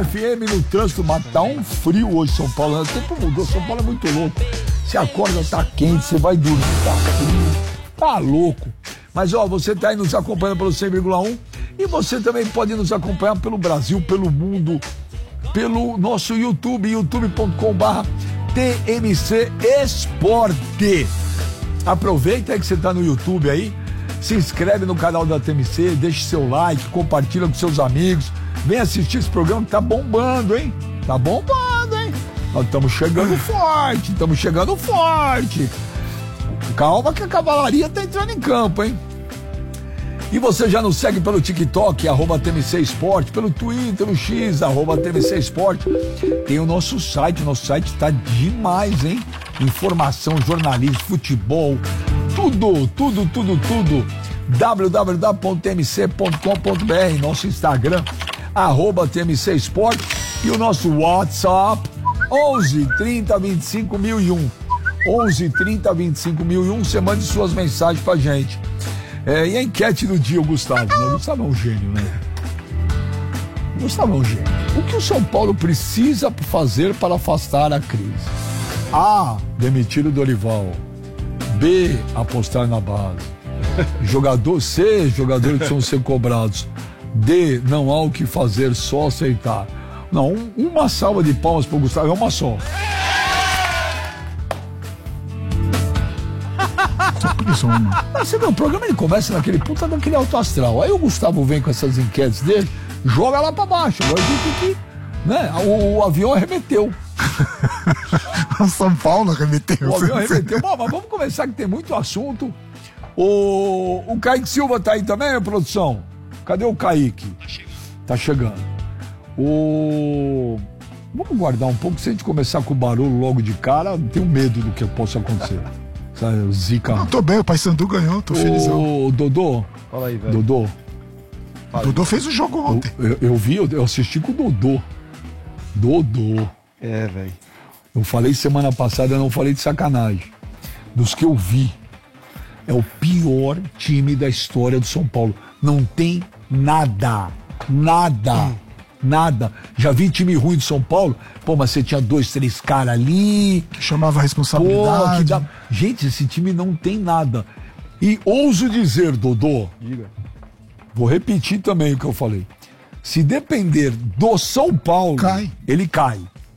FM no trânsito, mas tá um frio hoje, São Paulo. O tempo mudou, São Paulo é muito louco. Você acorda, tá quente, você vai dormir, tá frio, tá louco. Mas ó, você tá aí nos acompanhando pelo 100,1 e você também pode nos acompanhar pelo Brasil, pelo mundo, pelo nosso YouTube, youtube.com/TMC Esporte. Aproveita aí que você tá no YouTube aí, se inscreve no canal da TMC, deixe seu like, compartilha com seus amigos. Vem assistir esse programa que tá bombando, hein? Tá bombando, hein? Nós estamos chegando forte. Calma que a cavalaria tá entrando em campo, hein? E você já nos segue pelo TikTok, @TMC Esporte, pelo Twitter, no X, @TMC Esporte. Tem o nosso site tá demais, hein? Informação, jornalismo, futebol, tudo. www.tmc.com.br, nosso Instagram, @TMC Esporte, e o nosso WhatsApp 11 30 25 1001. 11 30 25 1001. Você mande suas mensagens pra gente. E a enquete do dia, o Gustavo, né? O Gustavo é um gênio, né? O que o São Paulo precisa fazer para afastar a crise? A, demitir o Dorival. B, apostar na base. Jogadores precisam ser cobrados. D, não há o que fazer, só aceitar. Não, uma salva de palmas pro Gustavo, é uma só. Você vê, o programa ele começa naquele daquele alto astral. Aí o Gustavo vem com essas enquetes dele, joga lá pra baixo. Agora a gente tem que, né? O avião arremeteu. O São Paulo arremeteu. O avião arremeteu. Bom, mas vamos começar que tem muito assunto. O Kaique Silva tá aí também, produção? Cadê o Kaique? Tá chegando. Vamos guardar um pouco, se a gente começar com o barulho logo de cara, tenho medo do que possa acontecer. Sabe, Zica. Não, tô bem, o Paysandu ganhou, tô felizão. O Dodô. Fala aí, velho. Dodô. O Dodô fez o jogo ontem. Eu assisti com o Dodô. É, velho. Eu falei semana passada, eu não falei de sacanagem. Dos que eu vi, é o pior time da história do São Paulo. Não tem nada. Já vi time ruim do São Paulo. Pô, mas você tinha 2, 3 caras ali. Que chamava a responsabilidade. Gente, esse time não tem nada. E ouso dizer, Dodô. Diga. Vou repetir também o que eu falei. Se depender do São Paulo, ele cai.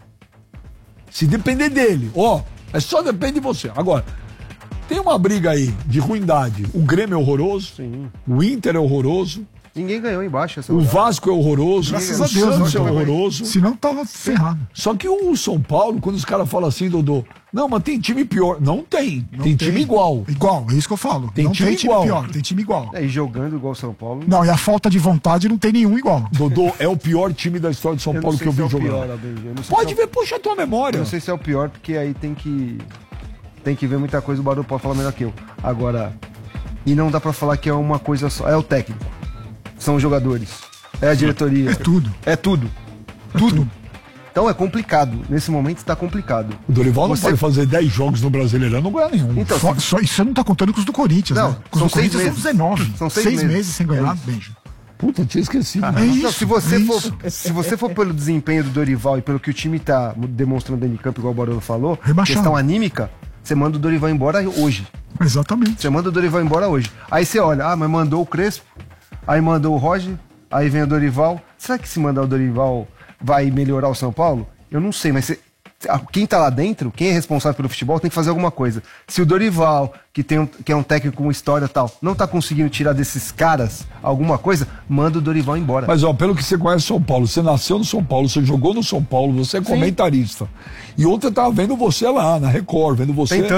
Se depender dele, só depende de você. Agora, tem uma briga aí de ruindade. O Grêmio é horroroso. Sim. O Inter é horroroso. Ninguém ganhou embaixo. O Vasco é horroroso. Graças o a Deus, Santos é horroroso. Senão tava ferrado. Só que o São Paulo, quando os caras falam assim, Dodô, não, mas tem time pior. Não tem. Tem time igual. Igual, é isso que eu falo. Tem time igual. Pior, tem time igual. E jogando igual o São Paulo. Não, e a falta de vontade não tem nenhum igual. Dodô, é o pior time da história do São Paulo que eu vi jogar. Pode ver, puxa a tua memória. Eu não sei se é o pior, porque aí tem que ver muita coisa, o Barulho pode falar melhor que eu. Agora, e não dá pra falar que é uma coisa só. É o técnico. São os jogadores. É a diretoria. É tudo. É tudo. Tudo. Então é complicado. Nesse momento está complicado. O Dorival não pode fazer 10 jogos no Brasileirão, não ganha nenhum. Então, só isso você não tá contando com os do Corinthians, não, né? Com os do Corinthians são 19. São 6 meses sem ganhar, Benja. Puta, tinha esquecido. Não, se você for pelo desempenho do Dorival e pelo que o time tá demonstrando dentro de campo, igual o Barolo falou, questão anímica, você manda o Dorival embora hoje. Exatamente. Você manda o Dorival embora hoje. Aí você olha, mas mandou o Crespo, aí mandou o Roger, aí vem o Dorival. Será que se mandar o Dorival vai melhorar o São Paulo? Eu não sei, mas quem tá lá dentro, quem é responsável pelo futebol, tem que fazer alguma coisa. Se o Dorival, que é um técnico com história e tal, não tá conseguindo tirar desses caras alguma coisa, manda o Dorival embora. Mas pelo que você conhece São Paulo, você nasceu no São Paulo, você jogou no São Paulo, você é comentarista. E ontem eu tava vendo você lá, na Record, vendo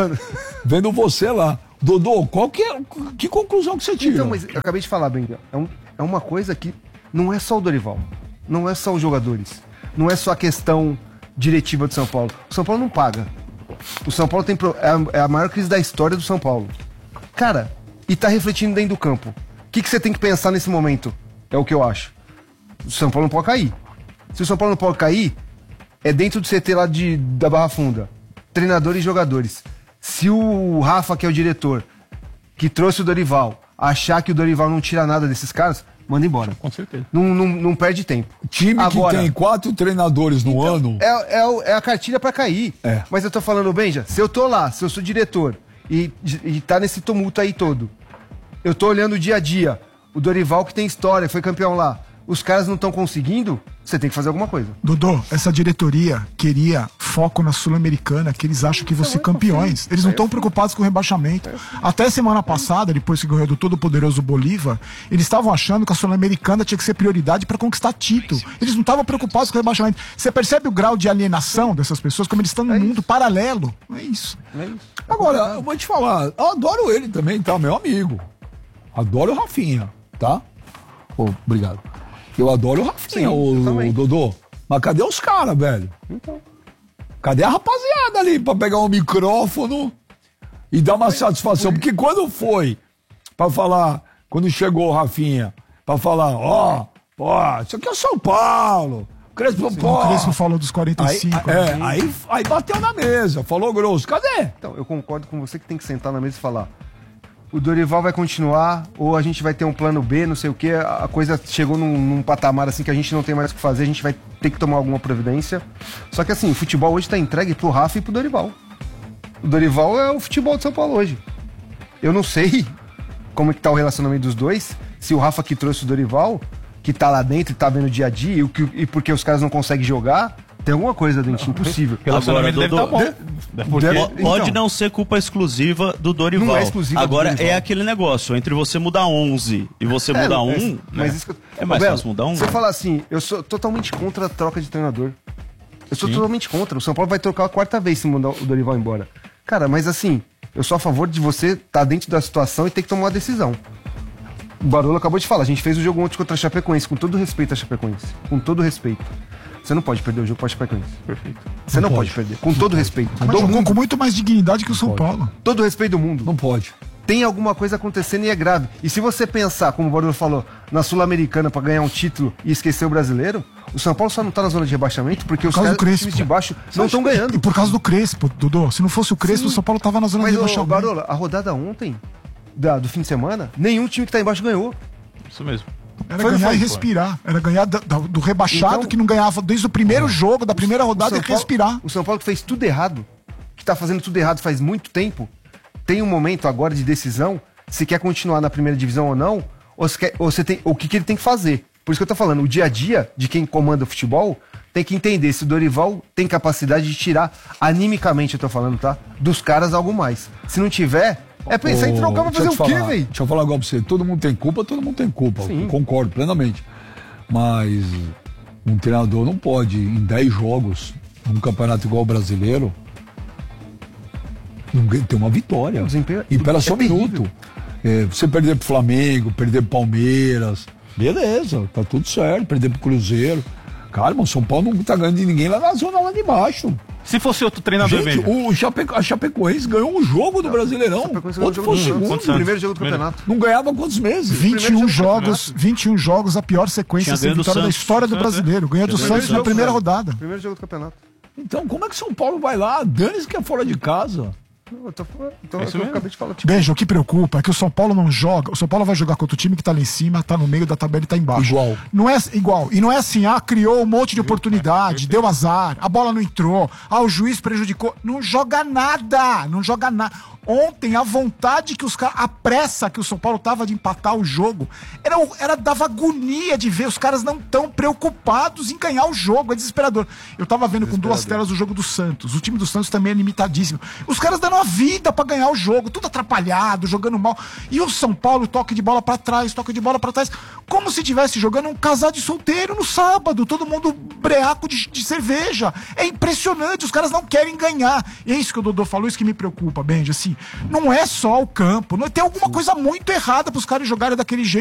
você lá. Dodô, que conclusão que você tira? Então, mas eu acabei de falar, Ben, é uma coisa que não é só o Dorival, não é só os jogadores, não é só a questão diretiva do São Paulo. O São Paulo não paga. O São Paulo é a maior crise da história do São Paulo. Cara, e tá refletindo dentro do campo. O que você tem que pensar nesse momento? É o que eu acho. O São Paulo não pode cair. Se o São Paulo não pode cair, é dentro do CT lá da Barra Funda. Treinadores e jogadores. Se o Rafa, que é o diretor, que trouxe o Dorival, achar que o Dorival não tira nada desses caras, manda embora. Com certeza. Não perde tempo. Time Agora, que tem 4 treinadores no ano. É a cartilha pra cair. É. Mas eu tô falando, Benja, se eu tô lá, se eu sou diretor e tá nesse tumulto aí todo, eu tô olhando o dia a dia, o Dorival que tem história, foi campeão lá, os caras não estão conseguindo, você tem que fazer alguma coisa. Dodô, essa diretoria queria foco na Sul-Americana, que eles acham que vão ser campeões. Eles não estão preocupados com o rebaixamento. Até semana passada, depois que ganhou do todo-poderoso Bolívar, eles estavam achando que a Sul-Americana tinha que ser prioridade para conquistar título. Eles não estavam preocupados com o rebaixamento. Você percebe o grau de alienação dessas pessoas, como eles estão num mundo paralelo. É isso. Agora, eu vou te falar, eu adoro ele também, tá? Meu amigo. Adoro o Rafinha, tá? Obrigado. Eu adoro o Rafinha, o Dodô. Mas cadê os caras, velho? Então. Cadê a rapaziada ali pra pegar um micrófono e dar uma satisfação? Porque quando foi pra falar, quando chegou o Rafinha, pra falar, ó, isso aqui é São Paulo. Crespo, O Crespo falou dos 45. Aí bateu na mesa, falou grosso. Cadê? Então, eu concordo com você que tem que sentar na mesa e falar: o Dorival vai continuar, ou a gente vai ter um plano B, não sei o que, a coisa chegou num patamar assim que a gente não tem mais o que fazer, a gente vai ter que tomar alguma providência. Só que assim, o futebol hoje tá entregue pro Rafa e pro Dorival. O Dorival é o futebol de São Paulo hoje. Eu não sei como é que tá o relacionamento dos dois, se o Rafa que trouxe o Dorival, que tá lá dentro e tá vendo o dia a dia, e porque os caras não conseguem jogar, tem alguma coisa dentro, impossível. Relacionamento deve tá bom. Pode não ser culpa exclusiva do Dorival. Não é exclusiva Agora do Dorival. é aquele negócio, entre você mudar 11 e você mudar um, mas né? isso que eu... É mais Belo, fácil mudar um. Você fala assim, eu sou totalmente contra a troca de treinador. Eu sou totalmente contra. O São Paulo vai trocar a 4ª vez se mandar o Dorival embora. Cara, mas assim, eu sou a favor de você estar dentro da situação e ter que tomar uma decisão. O Barolo acabou de falar, a gente fez o jogo ontem contra a Chapecoense, com todo respeito à Chapecoense. Com todo respeito. Você não pode perder o jogo para a Chapecoense. Perfeito. Você não pode perder. Com todo respeito. Mas jogou com muito mais dignidade que o São Paulo. Todo respeito do mundo. Não pode. Tem alguma coisa acontecendo e é grave. E se você pensar, como o Barolo falou, na Sul-Americana para ganhar um título e esquecer o brasileiro, o São Paulo só não tá na zona de rebaixamento porque os caras dos times de baixo não estão ganhando. E por causa do Crespo, Dodô. Se não fosse o Crespo, o São Paulo tava na zona de Mas, rebaixamento. Barolo, a rodada ontem, do fim de semana, nenhum time que tá embaixo ganhou. Isso mesmo. Era ganhar e respirar. Era ganhar do rebaixado Então, que não ganhava desde o primeiro jogo, da primeira rodada, e respirar. O São Paulo que fez tudo errado, que tá fazendo tudo errado faz muito tempo, tem um momento agora de decisão se quer continuar na primeira divisão ou não, ou você tem, o que ele tem que fazer. Por isso que eu tô falando, o dia a dia de quem comanda o futebol tem que entender se o Dorival tem capacidade de tirar, animicamente eu tô falando, tá? Dos caras algo mais. Se não tiver, é pensar em trocar pra fazer o quê, velho? Deixa eu falar igual pra você. Todo mundo tem culpa. Sim. Eu concordo plenamente. Mas um treinador não pode, em 10 jogos, num campeonato igual o brasileiro, ter uma vitória. O desempenho E pera só um terrível. minuto. Você perder pro Flamengo, perder pro Palmeiras, beleza, tá tudo certo. Perder pro Cruzeiro. Cara, mas o São Paulo não tá ganhando de ninguém lá na zona lá de baixo. Se fosse outro treinador, Gente, a Chapecoense ganhou um jogo do Brasileirão. Chapecoense ganhou Outro um foi o jogo do segundo. Santos, primeiro jogo do campeonato. Não ganhava há quantos meses? 21 jogos, a pior sequência Tinha sem ganho do vitória da Santos. história do brasileiro. Ganhou do Santos na primeira rodada. Primeiro jogo do campeonato. Então, como é que São Paulo vai lá? Dane-se que é fora de casa. Eu acabei de falar. Tipo, Beijo, o que preocupa é que o São Paulo não joga. O São Paulo vai jogar contra o time que tá lá em cima, tá no meio da tabela e tá embaixo. Igual. Não é igual. E não é assim, criou um monte de oportunidade, deu azar, a bola não entrou, o juiz prejudicou. Não joga nada, não joga nada. Ontem, a vontade que os caras, a pressa que o São Paulo tava de empatar o jogo, dava agonia de ver. Os caras não tão preocupados em ganhar o jogo, é desesperador. Eu tava vendo com 2 telas o jogo do Santos. O time do Santos também é limitadíssimo. Os caras dando a vida pra ganhar o jogo, tudo atrapalhado, jogando mal. E o São Paulo, toque de bola pra trás, como se estivesse jogando um casal de solteiro no sábado, todo mundo breaco de cerveja. É impressionante, os caras não querem ganhar. E é isso que o Dodô falou, isso que me preocupa, Benji, assim, não é só o campo, tem alguma coisa muito errada pros caras jogarem daquele jeito.